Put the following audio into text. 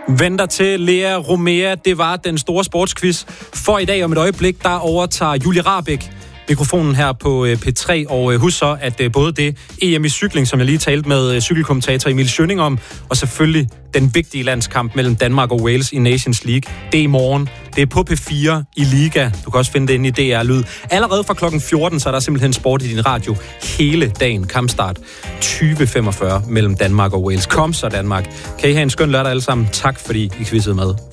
Venter til Lea Romea. Det var den store sportsquiz for i dag. Om et øjeblik, der overtager Julie Rahbek mikrofonen her på P3. Og husk så, at både det EM i cykling, som jeg lige talte med cykelkommentator Emil Schønning om, og selvfølgelig den vigtige landskamp mellem Danmark og Wales i Nations League, det er i morgen. Det er på P4 i Liga. Du kan også finde det inde i DR Lyd. Allerede fra klokken 14, så er der simpelthen sport i din radio hele dagen. Kampstart 20:45 mellem Danmark og Wales. Kom så Danmark. Kan I have en skøn lørdag alle sammen. Tak fordi I quizzede med.